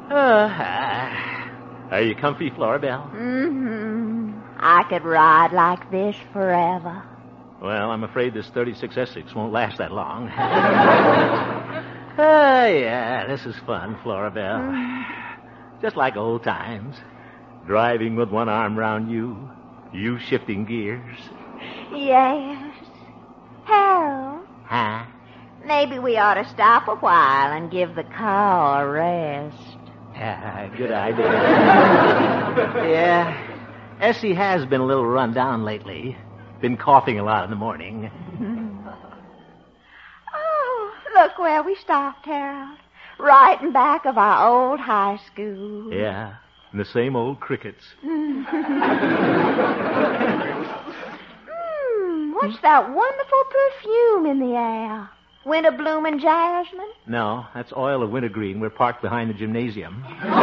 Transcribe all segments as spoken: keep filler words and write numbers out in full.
Uh, ah. Are you comfy, Florabelle? Mm-hmm. I could ride like this forever. Well, I'm afraid this thirty-six Essex won't last that long. Oh, yeah, this is fun, Florabelle. Mm. Just like old times. Driving with one arm round you, you shifting gears. Yes. Harold. Huh? Maybe we ought to stop a while and give the car a rest. Yeah, good idea. Yeah. Essie has been a little run down lately. Been coughing a lot in the morning. Oh, look where we stopped, Harold. Right in back of our old high school. Yeah, and the same old crickets. mm, what's that wonderful perfume in the air? Winter blooming jasmine? No, that's oil of wintergreen. We're parked behind the gymnasium.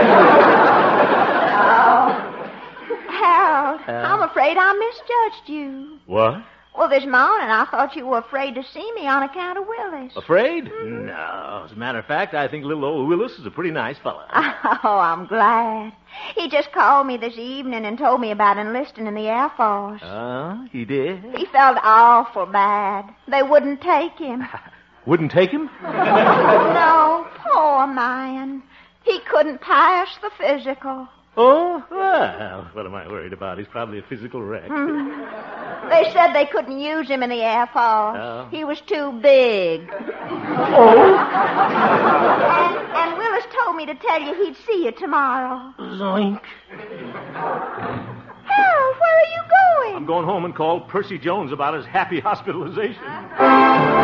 Oh. Harold, Uh, I'm afraid I misjudged you. What? Well, this morning I thought you were afraid to see me on account of Willis. Afraid? Mm. No. As a matter of fact, I think little old Willis is a pretty nice fellow. Oh, I'm glad. He just called me this evening and told me about enlisting in the Air Force. Oh, uh, he did? He felt awful bad. They wouldn't take him. Wouldn't take him? No, poor man. He couldn't pass the physical. Oh, well, what am I worried about? He's probably a physical wreck. Mm. They said they couldn't use him in the Air Force. Oh. He was too big. Oh? And, and Willis told me to tell you he'd see you tomorrow. Zoink. Harold, where are you going? I'm going home and call Percy Jones about his happy hospitalization.